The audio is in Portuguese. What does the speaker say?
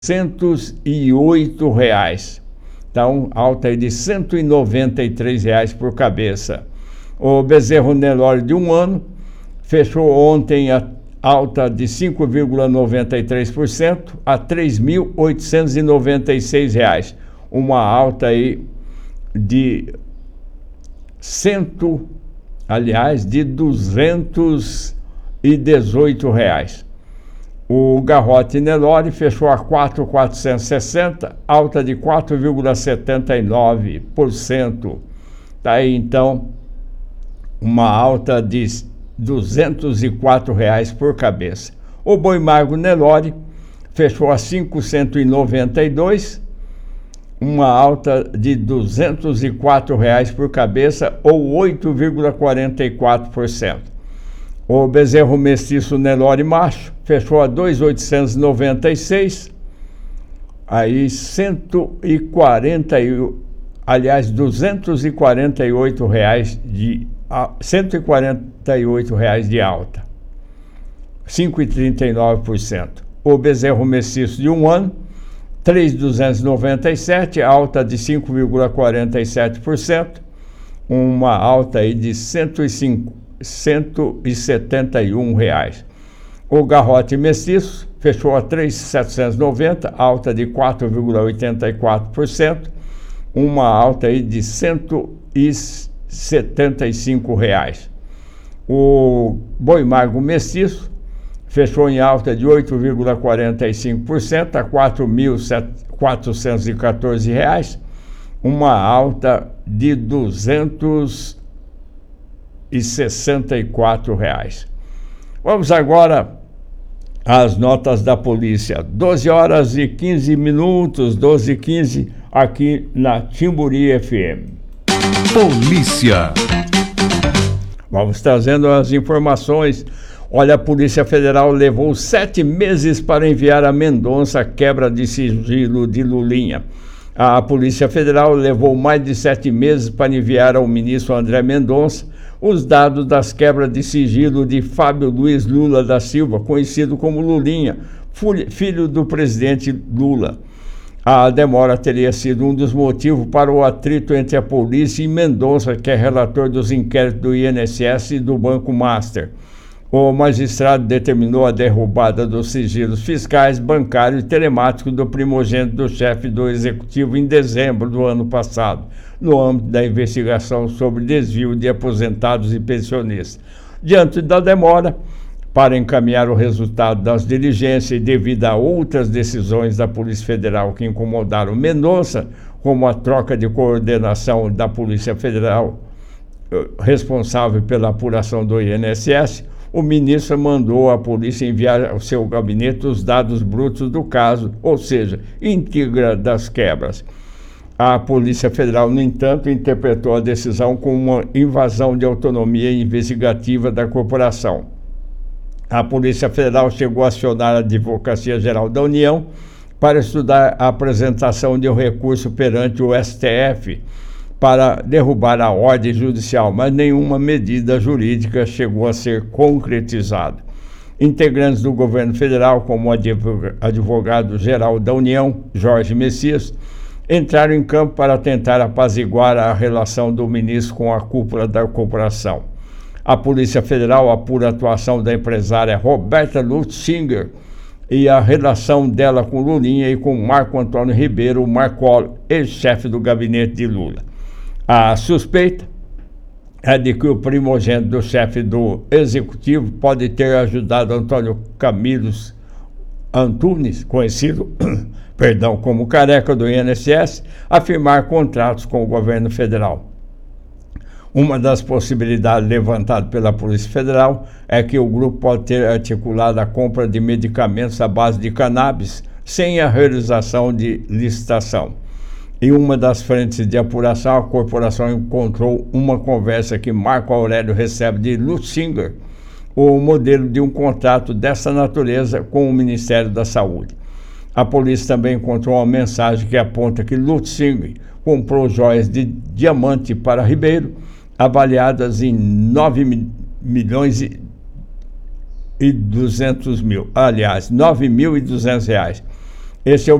R$ 108. Então, alta aí de R$ 193 por cabeça. O bezerro Nelore de 1 ano fechou ontem a alta de 5,93% a R$ 3.896. Uma alta aí de R$ 218. O garrote Nelore fechou a 4.460, alta de 4,79%. Tá aí então uma alta de R$ 204 por cabeça. O boi magro Nelore fechou a 592, uma alta de R$ 204 por cabeça ou 8,44%. O bezerro mestiço Nelore macho fechou a 2.896, aí 248 reais de alta, 5,39%. O bezerro mestiço de 1 ano, 3.297, alta de 5,47%, uma alta aí de R$ 171. O garrote mestiço fechou a 3.790, alta de 4,84%, uma alta aí de R$ 175. O boi magro mestiço fechou em alta de 8,45% a R$ 4.414, uma alta de R$ 264. Vamos agora às notas da polícia. 12h15, 12h15, aqui na Timburi FM. Polícia. Vamos trazendo as informações. Olha, a Polícia Federal levou 7 meses para enviar a Mendonça a quebra de sigilo de Lulinha. A Polícia Federal levou mais de 7 meses para enviar ao ministro André Mendonça os dados das quebras de sigilo de Fábio Luiz Lula da Silva, conhecido como Lulinha, filho do presidente Lula. A demora teria sido um dos motivos para o atrito entre a polícia e Mendonça, que é relator dos inquéritos do INSS e do Banco Master. O magistrado determinou a derrubada dos sigilos fiscais, bancários e telemáticos do primogênito do chefe do executivo em dezembro do ano passado, no âmbito da investigação sobre desvio de aposentados e pensionistas. Diante da demora para encaminhar o resultado das diligências e devido a outras decisões da Polícia Federal que incomodaram Mendonça, como a troca de coordenação da Polícia Federal responsável pela apuração do INSS, o ministro mandou a polícia enviar ao seu gabinete os dados brutos do caso, ou seja, íntegra das quebras. A Polícia Federal, no entanto, interpretou a decisão como uma invasão de autonomia investigativa da corporação. A Polícia Federal chegou a acionar a Advocacia Geral da União para estudar a apresentação de um recurso perante o STF para derrubar a ordem judicial, mas nenhuma medida jurídica chegou a ser concretizada. Integrantes do governo federal, como o advogado-geral da União, Jorge Messias, entraram em campo para tentar apaziguar a relação do ministro com a cúpula da corporação. A Polícia Federal apura a atuação da empresária Roberta Lutzinger e a relação dela com Lulinha e com Marco Antônio Ribeiro Marcolo, ex-chefe do gabinete de Lula. A suspeita é de que o primogênito do chefe do executivo pode ter ajudado Antônio Camilo Antunes, conhecido como Careca do INSS, a firmar contratos com o governo federal. Uma das possibilidades levantadas pela Polícia Federal é que o grupo pode ter articulado a compra de medicamentos à base de cannabis sem a realização de licitação. Em uma das frentes de apuração, a corporação encontrou uma conversa que Marco Aurélio recebe de Lutzinger, o modelo de um contrato dessa natureza com o Ministério da Saúde. A polícia também encontrou uma mensagem que aponta que Lutzinger comprou joias de diamante para Ribeiro, avaliadas em 9.200.000 reais. Esse é o